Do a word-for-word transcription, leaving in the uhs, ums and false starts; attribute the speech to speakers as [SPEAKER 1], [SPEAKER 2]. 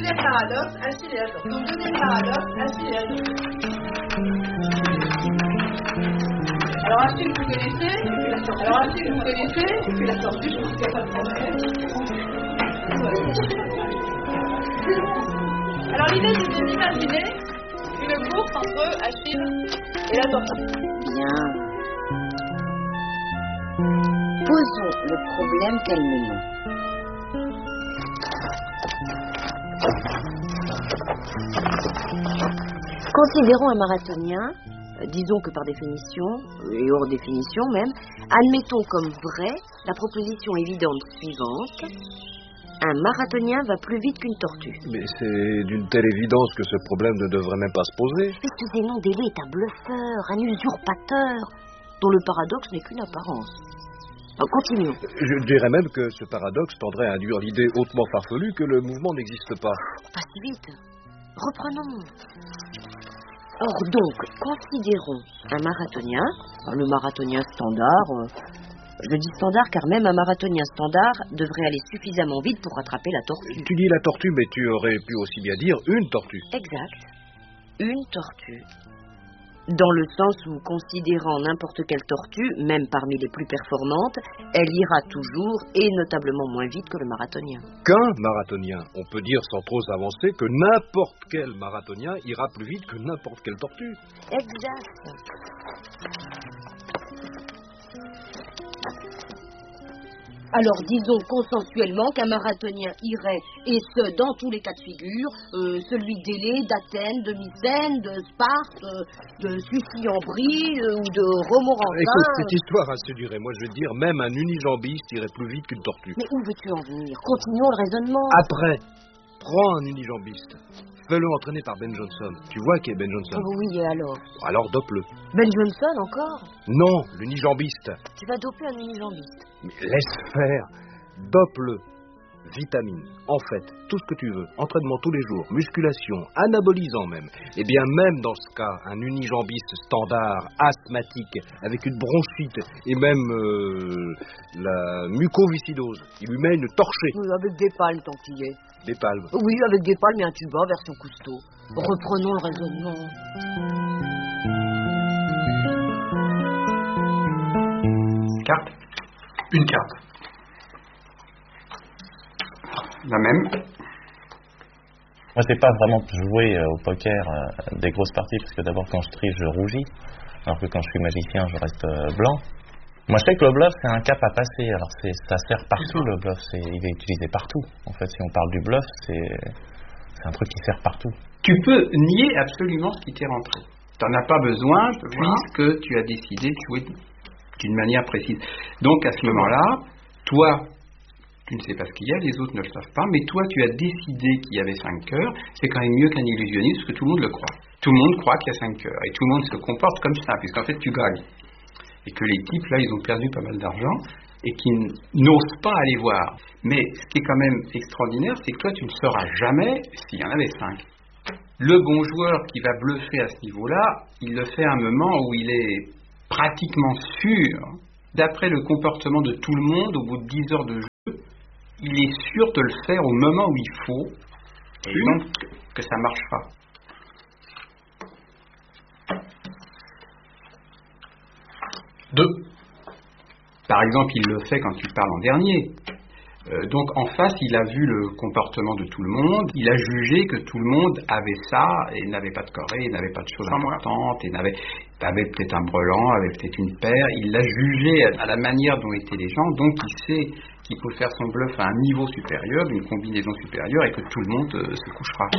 [SPEAKER 1] deuxième paradoxe, Achille et la tortue. Donc deuxième paradoxe, Achille et la tortue. Alors Achille, vous connaissez, et puis la tortue. Alors Achille, vous connaissez, et puis la tortue, je pense qu'il n'y a pas de problème. Alors l'idée, c'est de d'imaginer une course entre Achille et la tortue.
[SPEAKER 2] Bien. Posons le problème calmement. Considérons un marathonien, euh, disons que par définition, et hors définition même, admettons comme vraie la proposition évidente suivante. Un marathonien va plus vite qu'une tortue.
[SPEAKER 3] Mais c'est d'une telle évidence que ce problème ne devrait même pas se poser.
[SPEAKER 2] Mais ce Zénon d'Élée est un bluffeur, un usurpateur, dont le paradoxe n'est qu'une apparence. Alors, continuons.
[SPEAKER 3] Je dirais même que ce paradoxe tendrait à induire l'idée hautement farfelue que le mouvement n'existe pas.
[SPEAKER 2] Pas si vite. Reprenons. Or donc, considérons un marathonien, le marathonien standard, euh, je dis standard car même un marathonien standard devrait aller suffisamment vite pour rattraper la tortue.
[SPEAKER 3] Tu dis la tortue, mais tu aurais pu aussi bien dire une tortue.
[SPEAKER 2] Exact. Une tortue. Dans le sens où, considérant n'importe quelle tortue, même parmi les plus performantes, elle ira toujours et notablement moins vite que le marathonien.
[SPEAKER 3] Qu'un marathonien, on peut dire sans trop s'avancer que n'importe quel marathonien ira plus vite que n'importe quelle tortue.
[SPEAKER 2] Exact. Alors disons consensuellement qu'un marathonien irait, et ce dans tous les cas de figure, euh, celui d'Élée, d'Athènes, de Mycène, de Sparte, euh, de Sucy-en-Brie euh, ou de Romorantin.
[SPEAKER 3] Écoute, cette histoire a se durer. Moi, je veux dire, même un unijambiste irait plus vite qu'une tortue.
[SPEAKER 2] Mais où veux-tu en venir? Continuons le raisonnement.
[SPEAKER 3] Après, prends un unijambiste. Fais-le entraîner par Ben Johnson. Tu vois qui est Ben Johnson?
[SPEAKER 2] Oh oui, et alors?
[SPEAKER 3] Alors dope-le.
[SPEAKER 2] Ben Johnson encore?
[SPEAKER 3] Non, l'unijambiste.
[SPEAKER 2] Tu vas doper un unijambiste.
[SPEAKER 3] Mais laisse faire. Dope-le. Vitamine, en fait, tout ce que tu veux. Entraînement tous les jours, musculation, anabolisant même. Et bien même dans ce cas, un unijambiste standard, asthmatique, avec une bronchite et même euh, la mucoviscidose, il lui met une torchée.
[SPEAKER 2] Oui, avec des palmes tant qu'il y est.
[SPEAKER 3] Des palmes.
[SPEAKER 2] Oui, avec des palmes et un tuba version Cousteau. Reprenons le raisonnement.
[SPEAKER 4] Carte. Une carte. La même.
[SPEAKER 5] Moi, c'est pas vraiment jouer euh, au poker euh, des grosses parties, parce que d'abord, quand je triche, je rougis, alors que quand je suis magicien, je reste euh, blanc. Moi, je sais que le bluff, c'est un cap à passer. Alors, c'est, ça sert partout, le bluff. C'est, il est utilisé partout. En fait, si on parle du bluff, c'est, c'est un truc qui sert partout.
[SPEAKER 4] Tu peux nier absolument ce qui t'est rentré. Tu n'en as pas besoin, puisque tu as décidé de jouer d'une manière précise. Donc, à ce moment-là, toi, tu ne sais pas ce qu'il y a, les autres ne le savent pas, mais toi, tu as décidé qu'il y avait cinq cœurs. C'est quand même mieux qu'un illusionniste, parce que tout le monde le croit. Tout le monde croit qu'il y a cinq cœurs, et tout le monde se comporte comme ça, puisqu'en fait, tu gagnes. Et que les types, là, ils ont perdu pas mal d'argent, et qui n'osent pas aller voir. Mais ce qui est quand même extraordinaire, c'est que toi, tu ne sauras jamais s'il y en avait cinq. Le bon joueur qui va bluffer à ce niveau-là, il le fait à un moment où il est pratiquement sûr, d'après le comportement de tout le monde, au bout de dix heures de jeu, il est sûr de le faire au moment où il faut, et donc que ça marchera. Deux. Par exemple, il le fait quand il parle en dernier. Euh, donc en face, il a vu le comportement de tout le monde, il a jugé que tout le monde avait ça et n'avait pas de corée, n'avait pas de choses importantes, et n'avait, avait peut-être un brelan, avait peut-être une paire. Il l'a jugé à la manière dont étaient les gens, donc il sait qu'il faut faire son bluff à un niveau supérieur, d'une combinaison supérieure, et que tout le monde euh, se couchera.